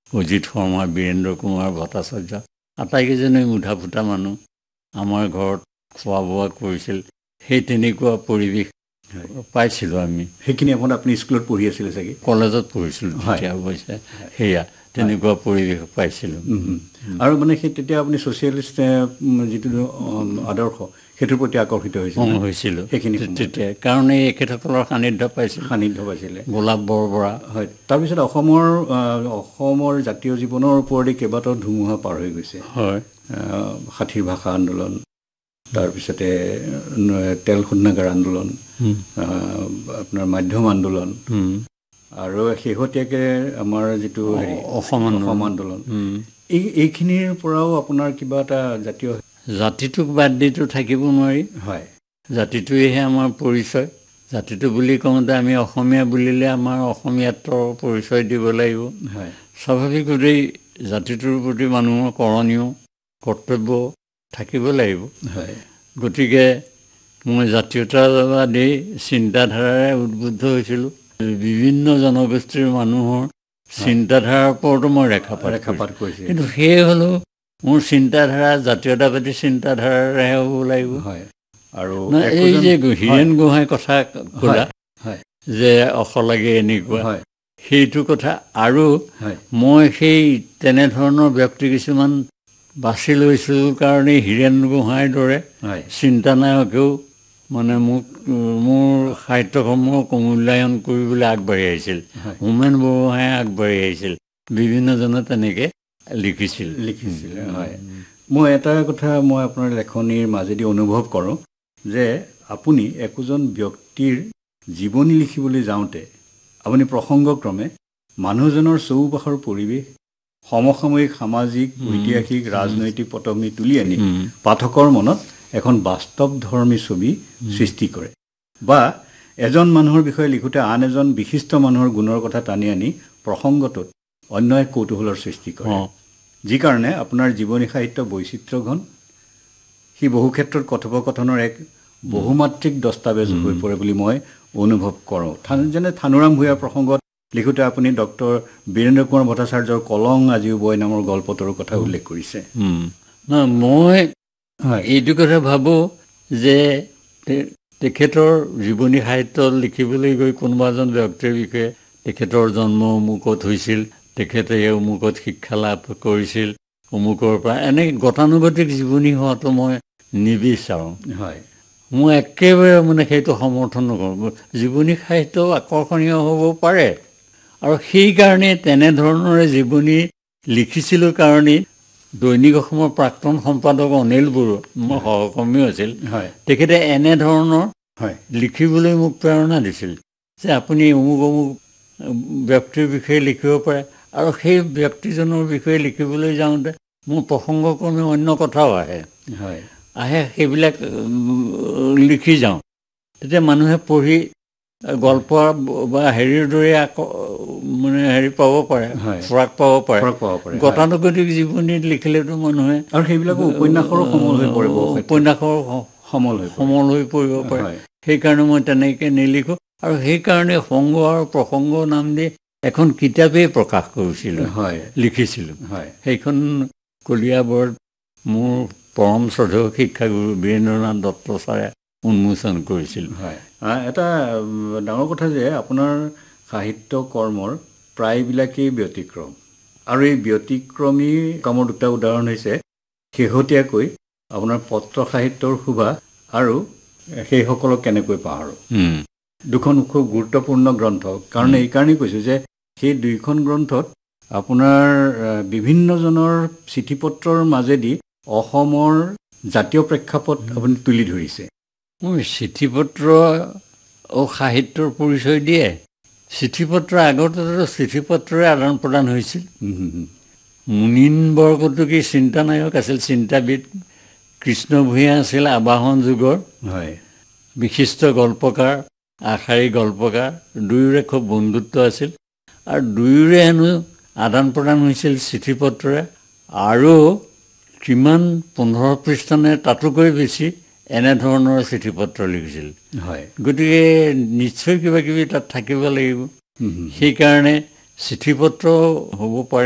অজিত শৰ্মা, বীৰেন্দ্ৰ কুমাৰ ভট্টাচাৰ্য আটাইকেইজনেই মুঠা ফুটা মানুহ আমাৰ ঘৰত খোৱা বোৱা কৰিছিল। সেই তেনেকুৱা পৰিৱেশ পাইছিলোঁ আমি। সেইখিনি সময়ত আপুনি স্কুলত পঢ়ি আছিলে চাগে? কলেজত পঢ়িছিলোঁ তেতিয়া অৱশ্যে। সেয়া তেনেকুৱা পৰিৱেশ পাইছিলোঁ। আৰু মানে সেই তেতিয়া আপুনি ছ'চিয়েলিষ্ট যিটো আদৰ্শ সেইটোৰ প্ৰতি আকৰ্ষিত হৈছিলোঁ সেইখিনি তেতিয়া, কাৰণ এখেতসকলৰ সান্নিধ্য পাইছিলে। গোলাপ বৰবৰা। হয়। তাৰপিছত অসমৰ জাতীয় জীৱনৰ ওপৰতে কেইবাটাও ধুমুহা পাৰ হৈ গৈছে। হয়। 60 ভাষা আন্দোলন, তাৰপিছতে তেল শোধনাগাৰ আন্দোলন, আপোনাৰ মাধ্যম আন্দোলন, আৰু শেহতীয়াকৈ আমাৰ যিটো অসম আন্দোলন, এইখিনিৰ পৰাও আপোনাৰ কিবা এটা জাতিটোক বাদ দিটো থাকিব নোৱাৰি। হয়। জাতিটোৱেহে আমাৰ পৰিচয়। জাতিটো বুলি কওঁতে আমি অসমীয়া বুলিলে আমাৰ অসমীয়াত্বৰ পৰিচয় দিব লাগিব। হয়। স্বাভাৱিকতেই জাতিটোৰ প্ৰতি মানুহৰ কৰণীয় কৰ্তব্য থাকিব লাগিব। হয়। গতিকে মই জাতীয়তাবাদী চিন্তাধাৰাৰে উদ্বুদ্ধ হৈছিলোঁ। বিভিন্ন জনগোষ্ঠীৰ মানুহৰ চিন্তাধাৰাৰ ওপৰতো মই ৰেখাপাত কৰিছোঁ। কিন্তু সেয়ে হ'লেও মোৰ চিন্তাধাৰা জাতীয়তাবাদী চিন্তাধাৰাৰেহে হ'ব লাগিব। হয়। আৰু এই যে হীৰেণ গোহাঁইৰ কথা ক'লা যে অশলাগে এনেকুৱা, সেইটো কথা। আৰু মই সেই তেনেধৰণৰ ব্যক্তি কিছুমান বাছি লৈছিলোঁ কাৰণে হীৰেণ গোহাঁইৰ দৰে চিন্তানায়কেও মানে মোৰ সাহিত্যসমূহক মূল্যায়ন কৰিবলৈ আগবাঢ়ি আহিছিল। হোমেন বৰগোহাঁয়ে আগবাঢ়ি আহিছিল। বিভিন্নজনে তেনেকৈ লিখিছিল। হয়। মই এটা কথা মই আপোনাৰ লেখনিৰ মাজেদি অনুভৱ কৰোঁ যে আপুনি একোজন ব্যক্তিৰ জীৱনী লিখিবলৈ যাওঁতে আপুনি প্ৰসংগক্ৰমে মানুহজনৰ চৌপাশৰ পৰিৱেশ, সমসাময়িক সামাজিক, ঐতিহাসিক, ৰাজনৈতিক পটভূমি তুলি আনি পাঠকৰ মনত এখন বাস্তৱধৰ্মী ছবি সৃষ্টি কৰে, বা এজন মানুহৰ বিষয়ে লিখোঁতে আন এজন বিশিষ্ট মানুহৰ গুণৰ কথা টানি আনি প্ৰসংগটোত অন্য এক কৌতূহলৰ সৃষ্টি কৰে, যি কাৰণে আপোনাৰ জীৱনী সাহিত্য বৈচিত্ৰ্যঘন, সি বহু ক্ষেত্ৰত কথোপকথনৰ এক বহুমাত্ৰিক দস্তাবেজ হৈ পৰে বুলি মই অনুভৱ কৰোঁ। যেনে থানুৰাম ভূঞাৰ প্ৰসংগত লিখোঁতে আপুনি ডক্টৰ বীৰেন্দ্ৰ কুমাৰ ভট্টাচাৰ্যৰ কলং আজিও বয় নামৰ গল্পটোৰ কথা উল্লেখ কৰিছে। মই এইটো কথা ভাবোঁ যে তেখেতৰ জীৱনী সাহিত্য লিখিবলৈ গৈ কোনোবা এজন ব্যক্তিৰ বিষয়ে তেখেতৰ জন্ম অমুকত হৈছিল, তেখেতে অমুকত শিক্ষা লাভ কৰিছিল, অমুকৰ পৰা এনে গতানুগতিক জীৱনী হোৱাটো মই নিবিচাৰোঁ। হয়। মই একেবাৰে সেইটো সমৰ্থন নকৰোঁ। জীৱনী সাহিত্য আকৰ্ষণীয় হ'ব পাৰে, আৰু সেইকাৰণে তেনেধৰণৰে জীৱনী লিখিছিলোঁ কাৰণেই দৈনিক অসমৰ প্ৰাক্তন সম্পাদক অনিল বড়ো মোৰ সহকৰ্মী আছিল। তেখেতে এনেধৰণৰ লিখিবলৈ মোক প্ৰেৰণা দিছিল যে আপুনি অমুক অমুক ব্যক্তিৰ বিষয়ে লিখিব পাৰে। আৰু সেই ব্যক্তিজনৰ বিষয়ে লিখিবলৈ যাওঁতে মোৰ প্ৰসংগক্ৰমে অন্য কথাও আহে, সেইবিলাক লিখি যাওঁ। তেতিয়া মানুহে পঢ়ি গল্প বা হেৰিৰ দৰে পাব পাৰে, খোৰাক পাব পাৰে। গতানুগতিক জীৱনীত লিখিলেতো মানুহে, আৰু সেইবিলাকো উপন্যাসৰো সমল হৈ পৰিব, উপন্যাসৰ সমল হৈ পৰিব পাৰে। সেইকাৰণে মই তেনেকৈ নিলিখোঁ। আৰু সেইকাৰণে সংগ আৰু প্ৰসংগ নাম দি এখন কিতাপেই প্ৰকাশ কৰিছিলোঁ, লিখিছিলোঁ। সেইখন কলিয়াবৰত মোৰ পৰম শ্ৰদ্ধেয় শিক্ষাগুৰু বীৰেন্দ্ৰনাথ দত্ত ছাৰে উন্মোচন কৰিছিল। এটা ডাঙৰ কথা যে আপোনাৰ সাহিত্য কৰ্মৰ প্ৰায়বিলাকেই ব্যতিক্ৰম, আৰু এই ব্যতিক্ৰমী কামৰ দুটা উদাহৰণ হৈছে শেহতীয়াকৈ আপোনাৰ পত্ৰ সাহিত্যৰ শোভা আৰু সেইসকলক কেনেকৈ পাহৰোঁ, দুখন খুব গুৰুত্বপূৰ্ণ গ্ৰন্থ। কাৰণ এইকাৰণেই কৈছোঁ যে সেই দুইখন গ্ৰন্থত আপোনাৰ বিভিন্নজনৰ চিঠি পত্ৰৰ মাজেদি অসমৰ জাতীয় প্ৰেক্ষাপট আপুনি তুলি ধৰিছে। চিঠি পত্ৰ সাহিত্যৰ পৰিচয় দিয়ে। চিঠি পত্ৰ আগতেতো চিঠি পত্ৰৰে আদান প্ৰদান হৈছিল। মুনীন বৰকটকী চিন্তানায়ক আছিল, চিন্তাবিদ। কৃষ্ণ ভূঞা আছিল আবাহন যুগৰ বিশিষ্ট গল্পকাৰ, আশাৰী গল্পকাৰ। দুয়োৰে খুব বন্ধুত্ব আছিল, আৰু দুয়োৰে হেনো আদান প্ৰদান হৈছিল চিঠি পত্ৰৰে। আৰু কিমান 15 পৃষ্ঠানে তাতোকৈ বেছি এনেধৰণৰ চিঠি পত্ৰ লিখিছিল। গতিকে নিশ্চয় কিবা কিবি তাত থাকিব লাগিব। সেইকাৰণে চিঠি পত্ৰ হ'ব পাৰে।